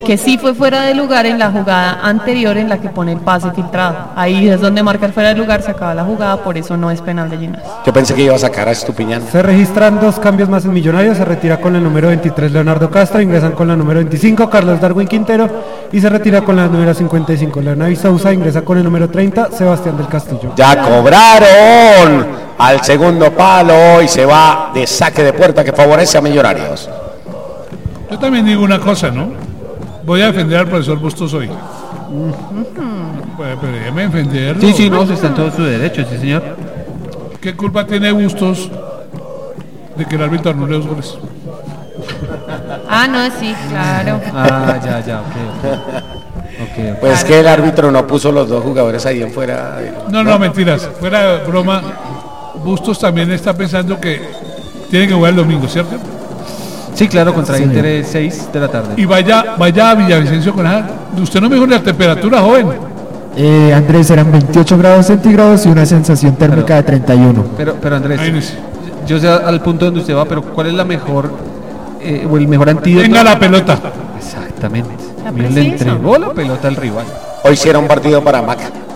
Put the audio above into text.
que sí fue fuera de lugar en la jugada anterior en la que pone el pase filtrado. Ahí es donde marca el fuera de lugar, se acaba la jugada, por eso no es penal de Ginás. Yo pensé que iba a sacar a Estupiñán. Se registran 2 cambios más en Millonarios. Se retira con el número 23 Leonardo Castro, ingresan con la número 25 Carlos Darwin Quintero y se retira con la número 55 Leonardo Sousa, ingresa con el número 30 Sebastián del Castillo. Ya cobraron al segundo palo y se va de saque de puerta que favorece a Millonarios. Yo también digo una cosa, ¿no? Voy a defender al profesor Bustos hoy. Pero déjeme defenderlo. Sí, no, está en todo su derecho, sí, señor. ¿Qué culpa tiene Bustos de que el árbitro anule 2 goles? Ah, no, sí, claro. Ya, ok. Pues es que el árbitro no puso los 2 jugadores ahí en fuera. No, mentiras. Fuera de broma, Bustos también está pensando que tiene que jugar el domingo, ¿cierto? Sí, claro, contra Inter 6 de la tarde. Y vaya a Villavicencio con esa. Usted no me dijo la temperatura, joven. Andrés, eran 28 grados centígrados y una sensación térmica de 31. Pero Andrés, yo sé al punto donde usted va, pero ¿cuál es la mejor o el mejor antídoto? Venga la pelota. Exactamente. Le entregó la pelota al rival. Hoy sí era un partido para Maca.